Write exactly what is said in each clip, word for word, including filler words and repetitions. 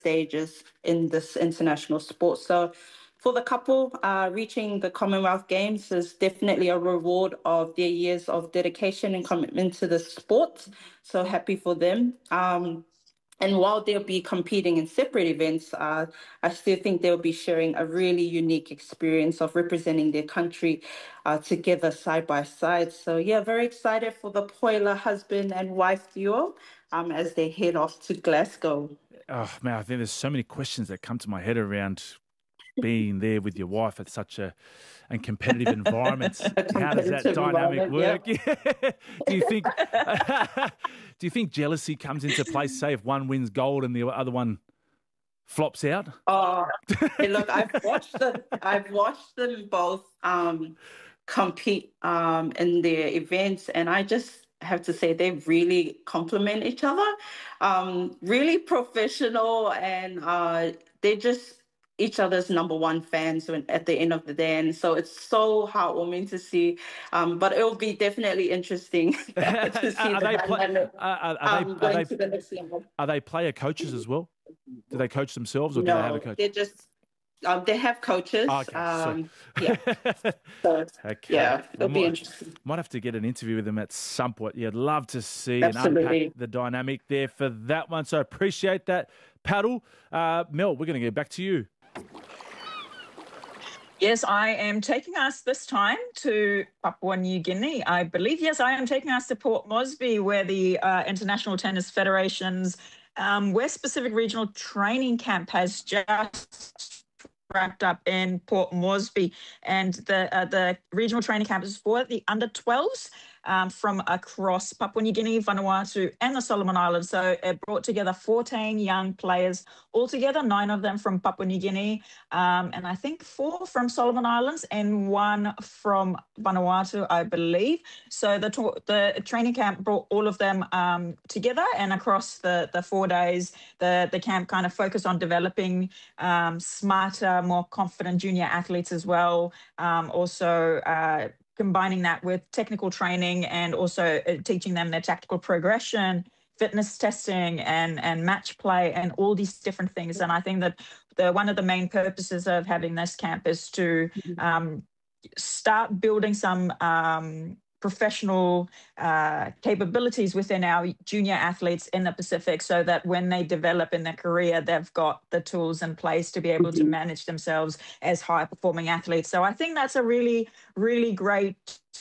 stages in this international sport. So for the couple, uh, reaching the Commonwealth Games is definitely a reward of their years of dedication and commitment to the sport. So happy for them. Um, and while they'll be competing in separate events, uh, I still think they'll be sharing a really unique experience of representing their country uh, together side by side. So yeah, very excited for the Poila husband and wife duo um, as they head off to Glasgow. Oh, man, I think there's so many questions that come to my head around being there with your wife at such a and competitive environment. How does that dynamic work? Yeah. Do you think do you think jealousy comes into play, say if one wins gold and the other one flops out? Oh, hey, look, I've watched them. I've watched them both um, compete um, in their events, and I just have to say they really complement each other. Um, really professional, and uh, they just each other's number one fans when, at the end of the day. And so it's so heartwarming to see. Um, but it will be definitely interesting to see are, the they play, dynamic are, are, um, they, going are, to the next level. Are they player coaches as well? Do they coach themselves or no, do they have a coach? They're just, um, they have coaches. Oh, okay, um, so. yeah. So, okay. yeah, it'll well, be might, interesting. Might have to get an interview with them at some point. Yeah, I'd love to see Absolutely. and unpack the dynamic there for that one. So appreciate that, Paddle. Uh, Mel, we're going to get back to you. Yes, I am taking us this time to Papua New Guinea. I believe, yes, I am taking us to Port Moresby, where the uh, International Tennis Federation's um, West Pacific Regional Training Camp has just wrapped up in Port Moresby. And the uh, the regional training camp is for the under twelves um, from across Papua New Guinea, Vanuatu and the Solomon Islands. So it brought together fourteen young players altogether, nine of them from Papua New Guinea, um, and I think four from Solomon Islands and one from Vanuatu, I believe. So the the training camp brought all of them um, together, and across the, the four days, the, the camp kind of focused on developing um, smarter, more confident junior athletes as well. Um, also, uh, combining that with technical training and also uh, teaching them their tactical progression, fitness testing and, and match play and all these different things. And I think that the one of the main purposes of having this camp is to um, start building some um, professional uh, capabilities within our junior athletes in the Pacific so that when they develop in their career, they've got the tools in place to be able to manage themselves as high performing athletes. So I think that's a really, really great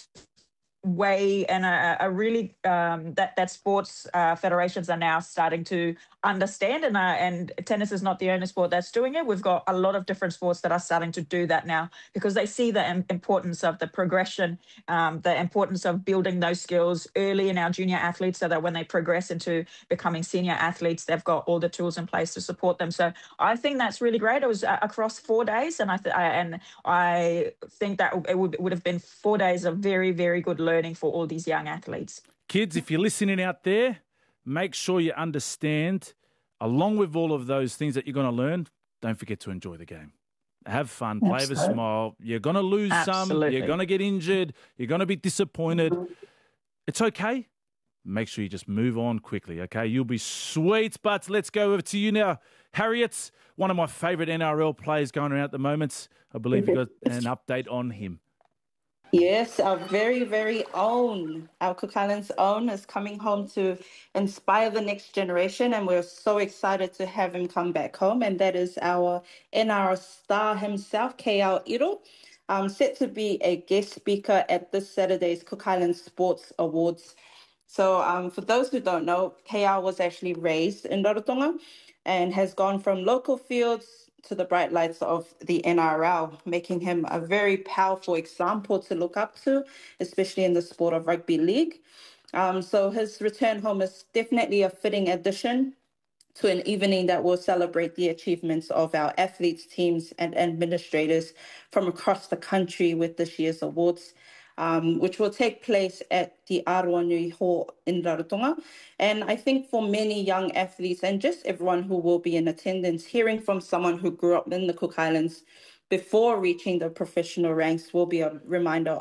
way and a, a really um, that that sports uh, federations are now starting to understand, and uh, and tennis is not the only sport that's doing it. We've got a lot of different sports that are starting to do that now because they see the im- importance of the progression, um, the importance of building those skills early in our junior athletes so that when they progress into becoming senior athletes, they've got all the tools in place to support them. So I think that's really great. It was uh, across four days, and I, th- I and I think that it would, would have been four days of very, very good learning for all these young athletes. Kids, if you're listening out there, make sure you understand, along with all of those things that you're going to learn, don't forget to enjoy the game. Have fun, play with a smile. You're going to lose Absolutely. some, you're going to get injured, you're going to be disappointed. It's okay. Make sure you just move on quickly, okay? You'll be sweet. But let's go over to you now. Harriet, one of my favourite N R L players going around at the moment. I believe you got an update on him. Yes, our very, very own, our Cook Islands own is coming home to inspire the next generation, and we're so excited to have him come back home, and that is our N R L star himself, K L Iro, um, set to be a guest speaker at this Saturday's Cook Islands Sports Awards. So um, for those who don't know, K L was actually raised in Rarotonga and has gone from local fields to the bright lights of the N R L, making him a very powerful example to look up to, especially in the sport of rugby league. Um, so his return home is definitely a fitting addition to an evening that will celebrate the achievements of our athletes, teams, and administrators from across the country with this year's awards. Um, which will take place at the Aroanui Hall in Rarotonga. And I think for many young athletes and just everyone who will be in attendance, hearing from someone who grew up in the Cook Islands before reaching the professional ranks will be a reminder of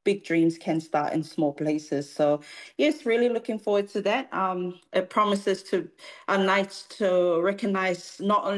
big dreams can start in small places. So yes, really looking forward to that. Um, it promises to a night to recognize not only